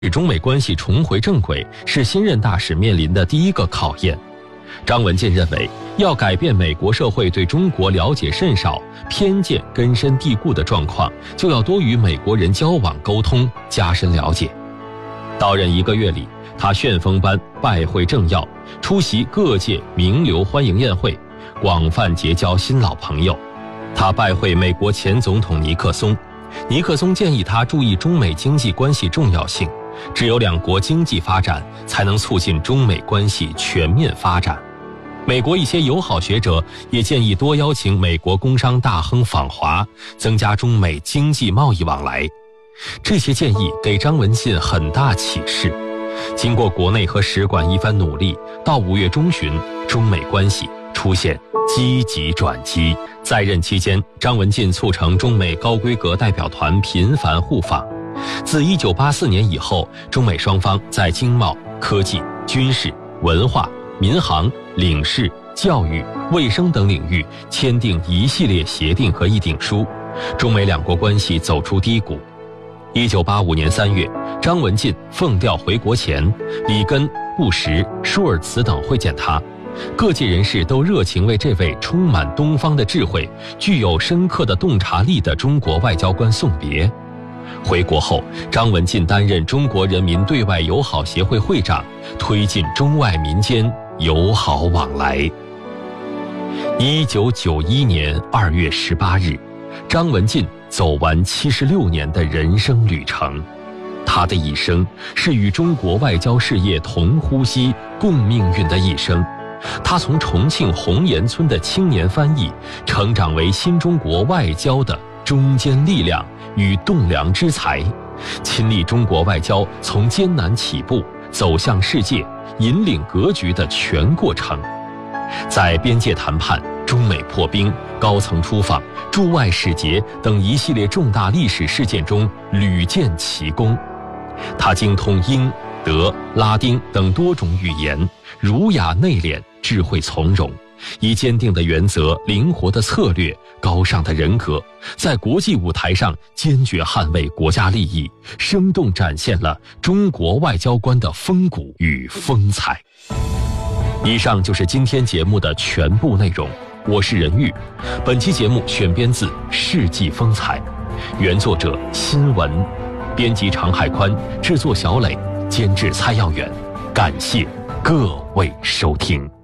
使中美关系重回正轨是新任大使面临的第一个考验。张文静认为，要改变美国社会对中国了解甚少、偏见根深蒂固的状况，就要多与美国人交往沟通，加深了解。到任1个月里，他旋风般拜会政要，出席各界名流欢迎宴会，广泛结交新老朋友。他拜会美国前总统尼克松，尼克松建议他注意中美经济关系重要性，只有两国经济发展，才能促进中美关系全面发展。美国一些友好学者也建议多邀请美国工商大亨访华，增加中美经济贸易往来。这些建议给张文静很大启示。经过国内和使馆一番努力，到5月中旬，中美关系出现积极转机。在任期间，张文静促成中美高规格代表团频繁互访。自1984年以后，中美双方在经贸、科技、军事、文化、民航、领事、教育、卫生等领域签订一系列协定和议定书，中美两国关系走出低谷。1985年3月，张文静奉调回国前，里根、布什、舒尔茨等会见他，各界人士都热情为这位充满东方的智慧、具有深刻的洞察力的中国外交官送别。回国后，张文静担任中国人民对外友好协会会长，推进中外民间友好往来。1991年2月18日，张文静走完76年的人生旅程。他的一生是与中国外交事业同呼吸、共命运的一生。他从重庆红岩村的青年翻译，成长为新中国外交的中坚力量与栋梁之才，亲历中国外交从艰难起步走向世界、引领格局的全过程。在边界谈判、中美破冰、高层出访、驻外使节等一系列重大历史事件中屡建奇功。他精通英、德、拉丁等多种语言，儒雅内敛，智慧从容，以坚定的原则、灵活的策略、高尚的人格，在国际舞台上坚决捍卫国家利益，生动展现了中国外交官的风骨与风采。以上就是今天节目的全部内容，我是任玉。本期节目选编自《世纪风采》，原作者新闻，编辑常海宽，制作小磊，监制蔡耀远。感谢各位收听。